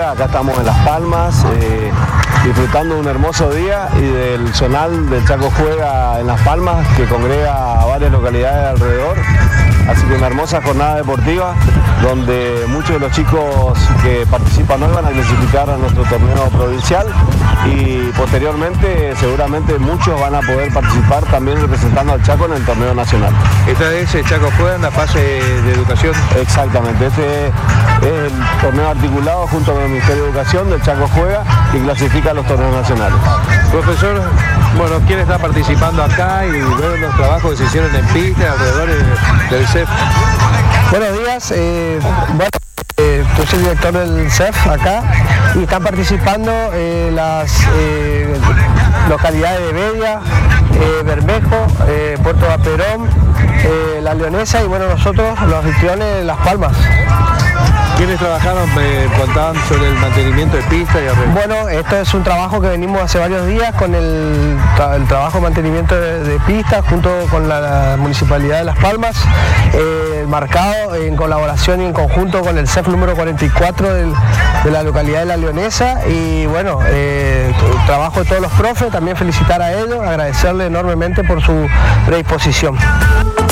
Juega. Acá estamos en Las Palmas, disfrutando de un hermoso día y del zonal del Chaco Juega en Las Palmas, que congrega a varias localidades alrededor. Así que una hermosa jornada deportiva donde muchos de los chicos que participan hoy van a clasificar a nuestro torneo provincial y posteriormente seguramente muchos van a poder participar también representando al Chaco en el torneo nacional. ¿Esta vez el Chaco Juega en la fase de educación? Exactamente, este es el torneo articulado junto con el Ministerio de Educación del Chaco Juega y clasifica a los torneos nacionales. Profesor, bueno, ¿quién está participando acá y luego los trabajos que se hicieron en pista alrededor del CEF? Buenos días, yo soy el director del CEF acá y están participando las localidades de Bedia, Bermejo, Puerto Vaperón, La Leonesa y bueno, nosotros los anfitriones de Las Palmas. ¿Quiénes trabajaron, contaban sobre el mantenimiento de pista y arreglo? Bueno, esto es un trabajo que venimos hace varios días con el trabajo de mantenimiento de pistas junto con la Municipalidad de Las Palmas, marcado en colaboración y en conjunto con el CEF número 44 de la localidad de La Leonesa y bueno, trabajo de todos los profes, también felicitar a ellos, agradecerle enormemente por su predisposición.